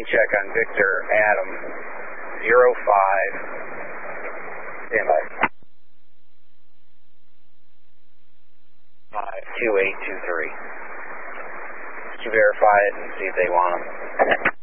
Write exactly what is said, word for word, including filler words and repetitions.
check on Victor Adam zero five. Stand by. five two eight two three. Did you verify it and see if they want them?